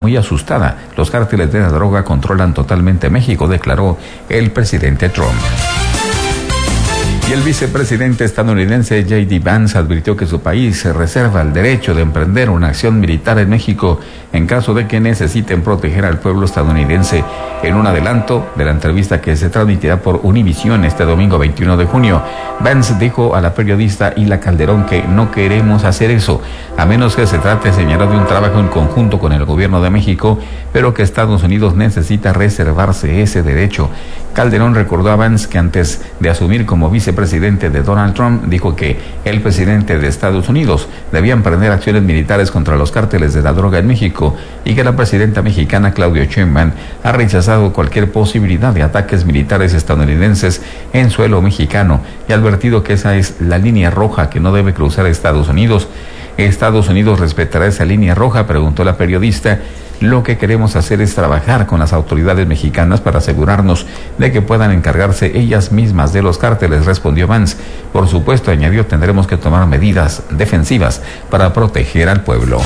muy asustada. Los cárteles de la droga controlan totalmente México, declaró el presidente Trump. Y el vicepresidente estadounidense J.D. Vance advirtió que su país se reserva el derecho de emprender una acción militar en México en caso de que necesiten proteger al pueblo estadounidense. En un adelanto de la entrevista que se transmitirá por Univisión este domingo 21 de junio, Vance dijo a la periodista Hila Calderón que no queremos hacer eso, a menos que se trate, señaló, de un trabajo en conjunto con el gobierno de México, pero que Estados Unidos necesita reservarse ese derecho. Calderón recordó a Vance que antes de asumir como vicepresidente de Donald Trump, dijo que el presidente de Estados Unidos debía emprender acciones militares contra los cárteles de la droga en México y que la presidenta mexicana Claudia Sheinbaum ha rechazado cualquier posibilidad de ataques militares estadounidenses en suelo mexicano y ha advertido que esa es la línea roja que no debe cruzar Estados Unidos. ¿Estados Unidos respetará esa línea roja?, preguntó la periodista. Lo que queremos hacer es trabajar con las autoridades mexicanas para asegurarnos de que puedan encargarse ellas mismas de los cárteles, respondió Vance. Por supuesto, añadió, tendremos que tomar medidas defensivas para proteger al pueblo.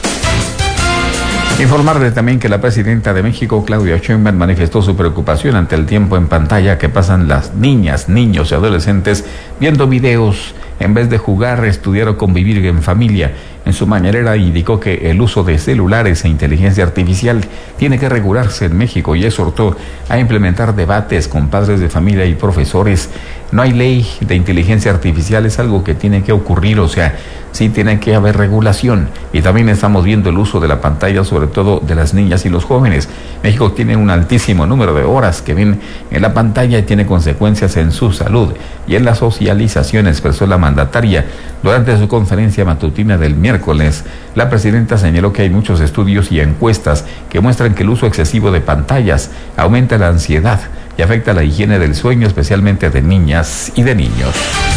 Informarle también que la presidenta de México, Claudia Sheinbaum, manifestó su preocupación ante el tiempo en pantalla que pasan las niñas, niños y adolescentes viendo videos en vez de jugar, estudiar o convivir en familia. En su mañanera indicó que el uso de celulares e inteligencia artificial tiene que regularse en México y exhortó a implementar debates con padres de familia y profesores. No hay ley de inteligencia artificial, es algo que tiene que ocurrir, o sea, sí tiene que haber regulación. Y también estamos viendo el uso de la pantalla, sobre todo de las niñas y los jóvenes. México tiene un altísimo número de horas que ven en la pantalla y tiene consecuencias en su salud y en la socialización, expresó la mandataria. Durante su conferencia matutina del miércoles, la presidenta señaló que hay muchos estudios y encuestas que muestran que el uso excesivo de pantallas aumenta la ansiedad y afecta la higiene del sueño, especialmente de niñas y de niños.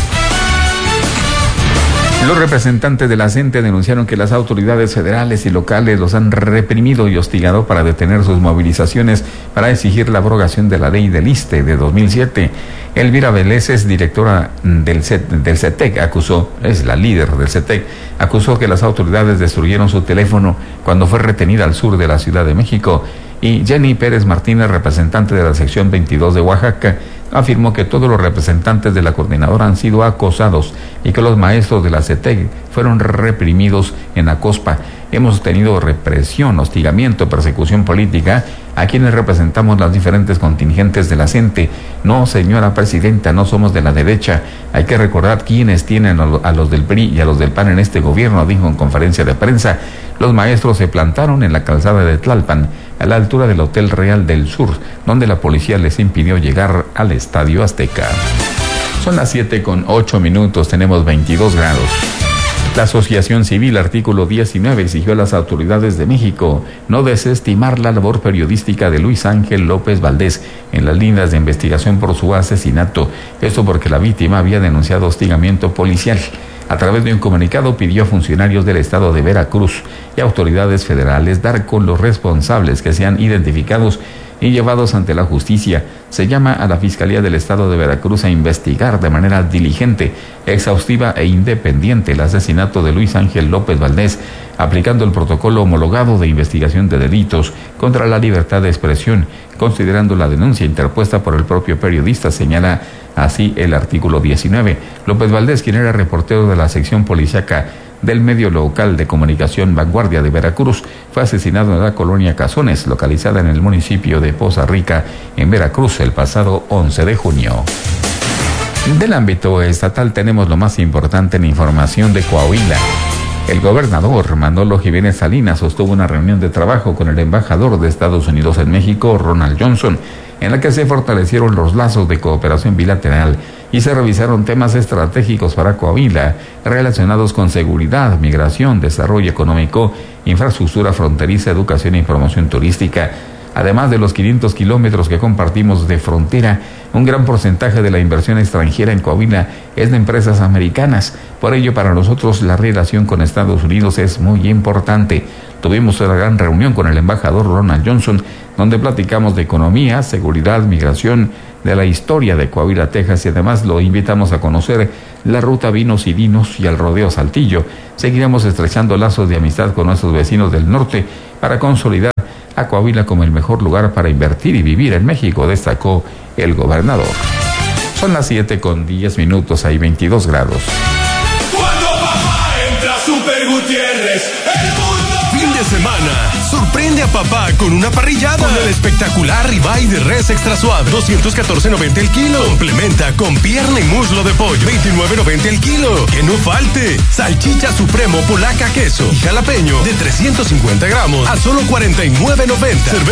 Los representantes de la CENTE denunciaron que las autoridades federales y locales los han reprimido y hostigado para detener sus movilizaciones para exigir la abrogación de la ley del ISSSTE de 2007. Elvira Vélez, es directora del CETEC, es la líder del CETEC, acusó que las autoridades destruyeron su teléfono cuando fue retenida al sur de la Ciudad de México. Y Jenny Pérez Martínez, representante de la sección 22 de Oaxaca, afirmó que todos los representantes de la coordinadora han sido acosados y que los maestros de la CETEC fueron reprimidos en Acospa. Hemos tenido represión, hostigamiento, persecución política a quienes representamos las diferentes contingentes de la CENTE. No, señora presidenta, no somos de la derecha. Hay que recordar quiénes tienen a los del PRI y a los del PAN en este gobierno, dijo en conferencia de prensa. Los maestros se plantaron en la calzada de Tlalpan, a la altura del Hotel Real del Sur, donde la policía les impidió llegar al Estadio Azteca. Son las 7:08, tenemos 22 grados. La Asociación Civil Artículo 19 exigió a las autoridades de México no desestimar la labor periodística de Luis Ángel López Valdés en las líneas de investigación por su asesinato. Esto porque la víctima había denunciado hostigamiento policial. A través de un comunicado pidió a funcionarios del estado de Veracruz y autoridades federales dar con los responsables que sean identificados y llevados ante la justicia. Se llama a la Fiscalía del Estado de Veracruz a investigar de manera diligente, exhaustiva e independiente el asesinato de Luis Ángel López Valdés, aplicando el protocolo homologado de investigación de delitos contra la libertad de expresión, considerando la denuncia interpuesta por el propio periodista, señala así el artículo 19. López Valdés, quien era reportero de la sección policíaca del medio local de comunicación Vanguardia de Veracruz, fue asesinado en la colonia Cazones, localizada en el municipio de Poza Rica, en Veracruz, el pasado 11 de junio. Del ámbito estatal tenemos lo más importante en información de Coahuila. El gobernador Manolo Jiménez Salinas sostuvo una reunión de trabajo con el embajador de Estados Unidos en México, Ronald Johnson, en la que se fortalecieron los lazos de cooperación bilateral y se revisaron temas estratégicos para Coahuila relacionados con seguridad, migración, desarrollo económico, infraestructura fronteriza, educación y promoción turística. Además de los 500 kilómetros que compartimos de frontera, un gran porcentaje de la inversión extranjera en Coahuila es de empresas americanas. Por ello, para nosotros la relación con Estados Unidos es muy importante. Tuvimos una gran reunión con el embajador Ronald Johnson, donde platicamos de economía, seguridad, migración, de la historia de Coahuila, Texas, y además lo invitamos a conocer la ruta Vinos y Dinos y el rodeo Saltillo. Seguiremos estrechando lazos de amistad con nuestros vecinos del norte para consolidar a Coahuila como el mejor lugar para invertir y vivir en México, destacó el gobernador. Son las 7:10, hay 22 grados. Cuando papá entra Super Gutiérrez, el mundo... Fin de semana, sorprende a papá con una parrillada con el espectacular ribeye de res extra suave, 214.90 el kilo. Complementa con pierna y muslo de pollo, 29.90 el kilo. Que no falte salchicha supremo polaca queso y jalapeño de 350 gramos a solo 49.90.